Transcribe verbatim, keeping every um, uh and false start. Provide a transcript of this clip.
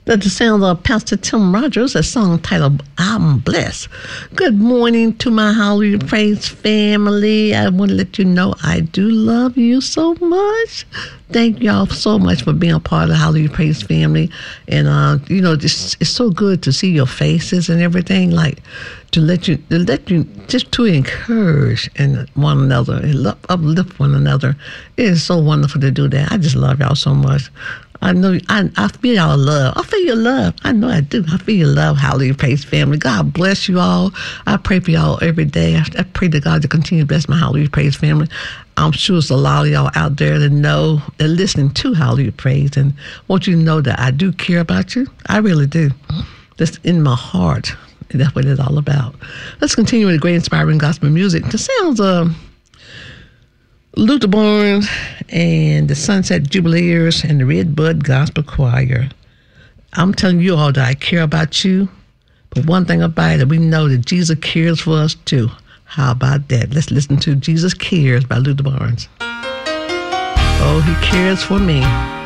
That's the sound of Pastor Tim Rogers, a song titled I'm Blessed. Good morning to my Hallelujah Praise family. I want to let you know I do love you so much. Thank y'all so much for being a part of the Hallelujah Praise family. And, uh, you know, it's, it's so good to see your faces and everything, like to let you, to let you, just to encourage and one another and uplift one another. It is so wonderful to do that. I just love y'all so much. I know, I, I feel y'all love. I feel your love. I know I do. I feel your love, Hallelujah Praise family. God bless you all. I pray for y'all every day. I, I pray to God to continue to bless my Hallelujah Praise family. I'm sure it's a lot of y'all out there that know and listening to Hallelujah Praise, and want you to know that I do care about you. I really do. That's in my heart. And that's what it's all about. Let's continue with the great inspiring gospel music. The sounds of Luther Barnes and the Sunset Jubileers and the Red Bud Gospel Choir. I'm telling you all that I care about you, but one thing about it, we know that Jesus cares for us too. How about that? Let's listen to Jesus Cares by Luther Barnes. Oh, he cares for me.